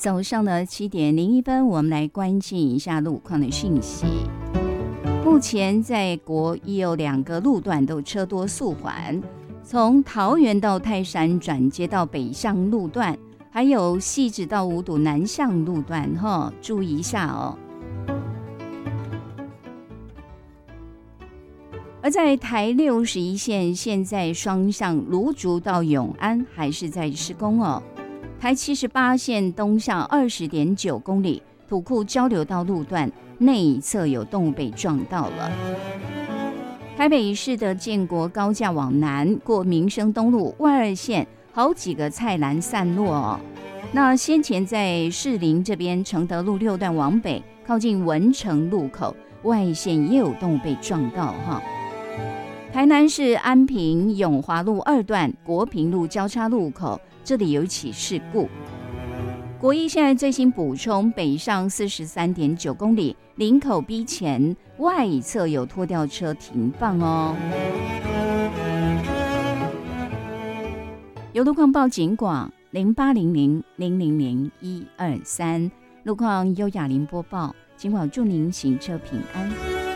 早上的7:01，我们来关心一下路况的讯息。目前在国一有2个路段都车多速缓，从桃园到泰山转接到北向路段，还有汐止到五堵南向路段，注意一下哦。而在台61线，现在双向芦竹到永安还是在施工哦。台78线东向20.9公里，土库交流道路段内侧有动物被撞到了。台北市的建国高架往南过民生东路外2线，好几个菜篮散落哦。那先前在士林这边承德路6段往北，靠近文成路口外线也有动物被撞到哈。台南市安平永华路2段国平路交叉路口，这里有一起事故。国一现在最新补充，北上43.9公里，林口 B 前外侧有拖吊车停放哦。有路况报警广0800000123，路况优雅林播报，警广祝您行车平安。